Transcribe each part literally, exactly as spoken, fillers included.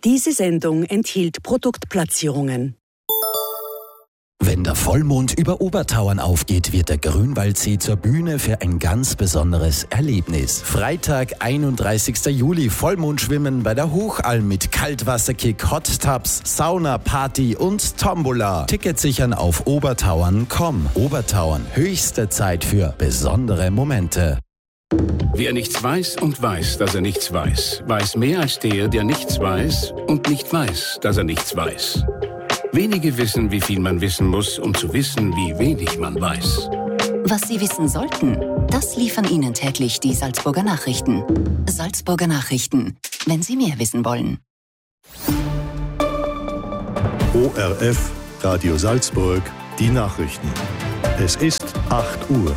Diese Sendung enthielt Produktplatzierungen. Wenn der Vollmond über Obertauern aufgeht, wird der Grünwaldsee zur Bühne für ein ganz besonderes Erlebnis. Freitag, einunddreißigster Juli, Vollmondschwimmen bei der Hochalm mit Kaltwasserkick, Hot Tubs, Sauna, Party und Tombola. Tickets sichern auf obertauern punkt com. Obertauern, höchste Zeit für besondere Momente. Wer nichts weiß und weiß, dass er nichts weiß, weiß mehr als der, der nichts weiß und nicht weiß, dass er nichts weiß. Wenige wissen, wie viel man wissen muss, um zu wissen, wie wenig man weiß. Was Sie wissen sollten, das liefern Ihnen täglich die Salzburger Nachrichten. Salzburger Nachrichten, wenn Sie mehr wissen wollen. O R F, Radio Salzburg, die Nachrichten. Es ist acht Uhr.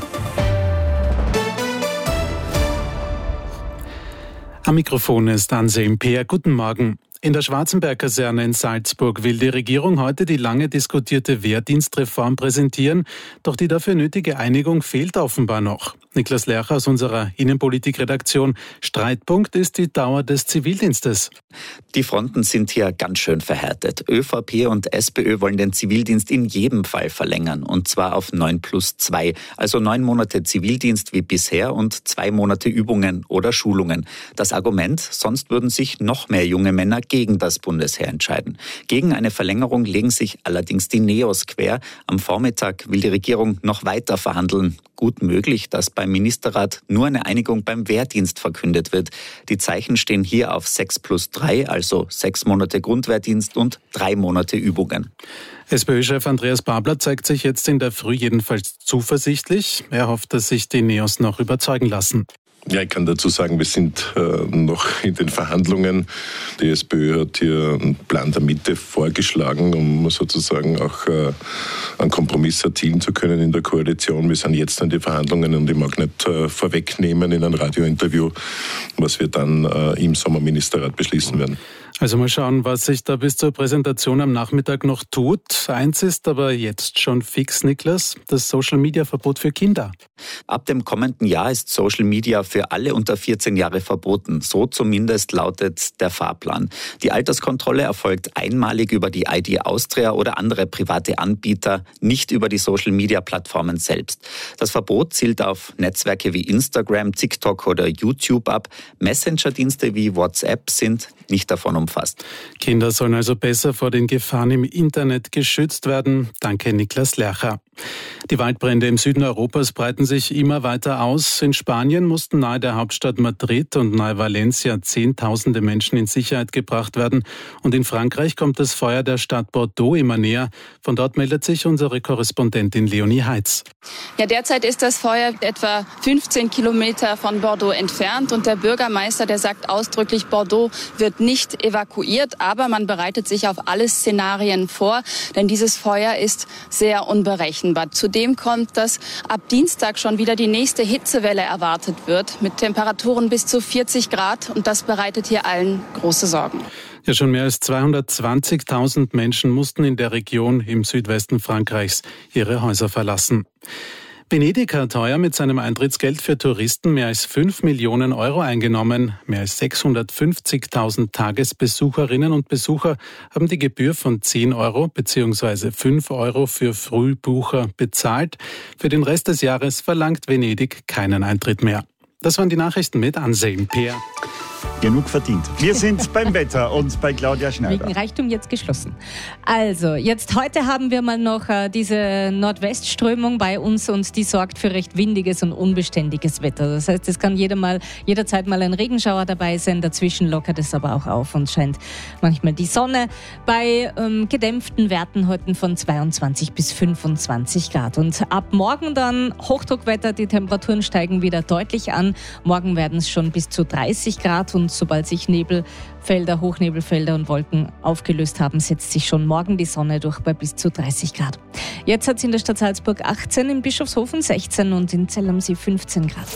Am Mikrofon ist Anselm Peer. Guten Morgen. In der Schwarzenberg-Kaserne in Salzburg will die Regierung heute die lange diskutierte Wehrdienstreform präsentieren, doch die dafür nötige Einigung fehlt offenbar noch. Niklas Lercher aus unserer Innenpolitik-Redaktion. Streitpunkt ist die Dauer des Zivildienstes. Die Fronten sind hier ganz schön verhärtet. ÖVP und SPÖ wollen den Zivildienst in jedem Fall verlängern, und zwar auf neun plus zwei, also neun Monate Zivildienst wie bisher und zwei Monate Übungen oder Schulungen. Das Argument, sonst würden sich noch mehr junge Männer gegen das Bundesheer entscheiden. Gegen eine Verlängerung legen sich allerdings die Neos quer. Am Vormittag will die Regierung noch weiter verhandeln. Gut möglich, dass beim Ministerrat nur eine Einigung beim Wehrdienst verkündet wird. Die Zeichen stehen hier auf sechs plus drei, also sechs Monate Grundwehrdienst und drei Monate Übungen. SPÖ-Chef Andreas Babler zeigt sich jetzt in der Früh jedenfalls zuversichtlich. Er hofft, dass sich die Neos noch überzeugen lassen. Ja, ich kann dazu sagen, wir sind äh, noch in den Verhandlungen. Die SPÖ hat hier einen Plan der Mitte vorgeschlagen, um sozusagen auch äh, einen Kompromiss erzielen zu können in der Koalition. Wir sind jetzt an die Verhandlungen und ich mag nicht äh, vorwegnehmen in einem Radiointerview, was wir dann äh, im Sommerministerrat beschließen werden. Also mal schauen, was sich da bis zur Präsentation am Nachmittag noch tut. Eins ist aber jetzt schon fix, Niklas, das Social-Media-Verbot für Kinder. Ab dem kommenden Jahr ist Social Media für alle unter vierzehn Jahre verboten. So zumindest lautet der Fahrplan. Die Alterskontrolle erfolgt einmalig über die I D Austria oder andere private Anbieter, nicht über die Social-Media-Plattformen selbst. Das Verbot zielt auf Netzwerke wie Instagram, TikTok oder YouTube ab. Messenger-Dienste wie WhatsApp sind nicht davon umfasst. Kinder sollen also besser vor den Gefahren im Internet geschützt werden. Danke, Niklas Lercher. Die Waldbrände im Süden Europas breiten sich immer weiter aus. In Spanien mussten nahe der Hauptstadt Madrid und nahe Valencia Zehntausende Menschen in Sicherheit gebracht werden. Und in Frankreich kommt das Feuer der Stadt Bordeaux immer näher. Von dort meldet sich unsere Korrespondentin Leonie Heitz. Ja, derzeit ist das Feuer etwa fünfzehn Kilometer von Bordeaux entfernt. Und der Bürgermeister, der sagt ausdrücklich, Bordeaux wird nicht evakuiert. Aber man bereitet sich auf alle Szenarien vor, denn dieses Feuer ist sehr unberechenbar. Zudem kommt, dass ab Dienstag schon wieder die nächste Hitzewelle erwartet wird, mit Temperaturen bis zu vierzig Grad. Und das bereitet hier allen große Sorgen. Ja, schon mehr als zweihundertzwanzigtausend Menschen mussten in der Region im Südwesten Frankreichs ihre Häuser verlassen. Venedig hat heuer mit seinem Eintrittsgeld für Touristen mehr als fünf Millionen Euro eingenommen. Mehr als sechshundertfünfzigtausend Tagesbesucherinnen und Besucher haben die Gebühr von zehn Euro bzw. fünf Euro für Frühbucher bezahlt. Für den Rest des Jahres verlangt Venedig keinen Eintritt mehr. Das waren die Nachrichten mit Anselm Peer. Genug verdient. Wir sind beim Wetter und bei Claudia Schneider. Wegen Reichtum jetzt geschlossen. Also, jetzt heute haben wir mal noch äh, diese Nordwestströmung bei uns und die sorgt für recht windiges und unbeständiges Wetter. Das heißt, es kann jeder mal, jederzeit mal ein Regenschauer dabei sein. Dazwischen lockert es aber auch auf und scheint manchmal die Sonne bei ähm, gedämpften Werten heute von zweiundzwanzig bis fünfundzwanzig Grad. Und ab morgen dann Hochdruckwetter, die Temperaturen steigen wieder deutlich an. Morgen werden es schon bis zu dreißig Grad und sobald sich Nebelfelder, Hochnebelfelder und Wolken aufgelöst haben, setzt sich schon morgen die Sonne durch bei bis zu dreißig Grad. Jetzt hat es in der Stadt Salzburg achtzehn, in Bischofshofen sechzehn und in Zell am See fünfzehn Grad.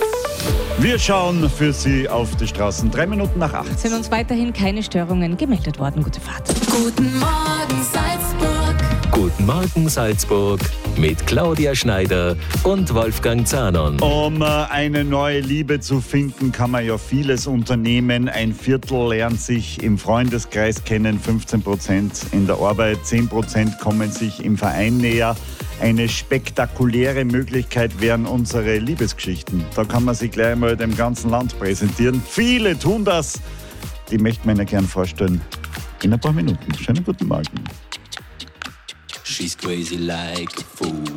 Wir schauen für Sie auf die Straßen. Drei Minuten nach acht. Sind uns weiterhin keine Störungen gemeldet worden. Gute Fahrt. Guten Morgen Salzburg. Guten Morgen Salzburg mit Claudia Schneider und Wolfgang Zahnon. Um eine neue Liebe zu finden, kann man ja vieles unternehmen. Ein Viertel lernt sich im Freundeskreis kennen, fünfzehn Prozent in der Arbeit, zehn Prozent kommen sich im Verein näher. Eine spektakuläre Möglichkeit wären unsere Liebesgeschichten. Da kann man sich gleich mal dem ganzen Land präsentieren. Viele tun das. Die möchte man Ihnen gern vorstellen. In ein paar Minuten. Schönen guten Morgen. She's crazy like a fool.